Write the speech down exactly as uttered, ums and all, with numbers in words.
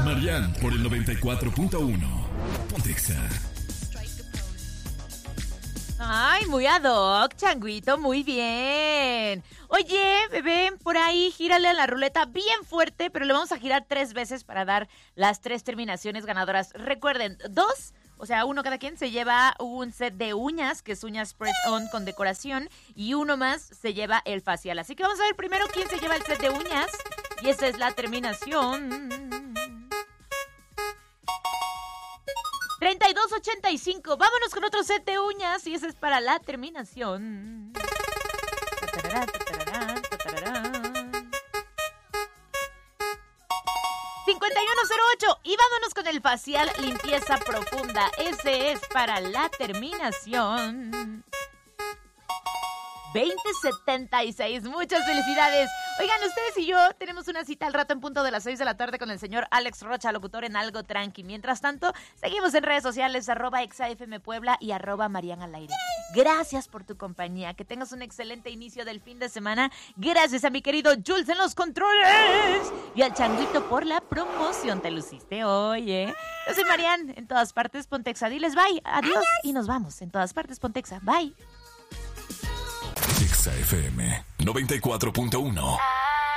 Marian por el noventa y cuatro punto uno. Pontexa. Ay, muy ad hoc, Changuito, muy bien. Oye, bebé, por ahí gírale a la ruleta bien fuerte, pero le vamos a girar tres veces para dar las tres terminaciones ganadoras. Recuerden, dos, o sea, uno cada quien se lleva un set de uñas, que es uñas press on con decoración, y uno más se lleva el facial. Así que vamos a ver primero quién se lleva el set de uñas, y esa es la terminación treinta y dos ochenta y cinco. Vámonos con otro set de uñas y esa es para la terminación cincuenta y uno cero ocho. Y vámonos con el facial limpieza profunda. Ese es para la terminación veinte setenta y seis. Muchas felicidades. Oigan, ustedes y yo tenemos una cita al rato en punto de las seis de la tarde con el señor Alex Rocha, locutor en Algo Tranqui. Mientras tanto, seguimos en redes sociales, arroba ExaFM Puebla y arroba Marian al aire. Gracias por tu compañía. Que tengas un excelente inicio del fin de semana. Gracias a mi querido Jules en los controles y al Changuito por la promoción. Te luciste hoy, ¿eh? Yo soy Marian, en todas partes Pontexa. Diles bye, adiós y nos vamos. En todas partes Pontexa. Bye. ExaFM noventa y cuatro punto uno.